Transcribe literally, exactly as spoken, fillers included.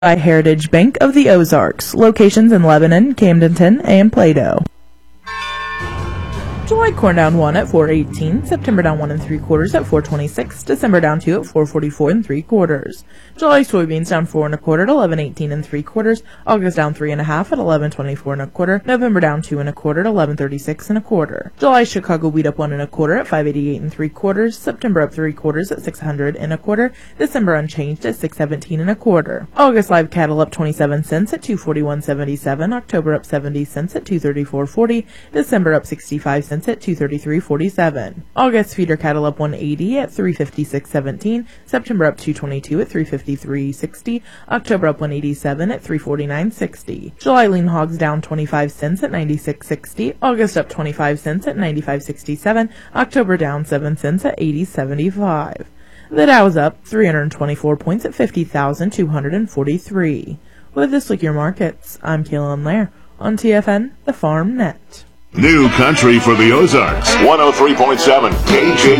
By Heritage Bank of the Ozarks. Locations in Lebanon, Camdenton, and Plato. July corn down one at four eighteen, September down one and three quarters at four twenty-six, December down two at four forty-four and three quarters. July soybeans down four and a quarter at eleven eighteen and three quarters, August down three and a half at eleven twenty-four and a quarter, November down two and a quarter at eleven thirty-six and a quarter. July Chicago wheat up one and a quarter at five eighty-eight and three quarters, September up three quarters at six hundred and a quarter, December unchanged at six seventeen and a quarter. August live cattle up twenty-seven cents at two forty-one seventy-seven, October up seventy cents at two thirty-four forty, December up sixty-five cents at two thirty-three forty-seven. August feeder cattle up one eighty at three fifty-six seventeen, September up two twenty-two at three fifty-three sixty, October up one eighty-seven at three forty-nine sixty. July lean hogs down twenty-five cents at ninety-six sixty, August up twenty-five cents at ninety-five sixty-seven, October down seven cents at eighty seventy-five. The Dow's up three hundred twenty-four points at fifty thousand two hundred forty-three. With this look your markets, I'm Kaylin Lair on T F N, the Farm Net. New country for the Ozarks. one oh three point seven K J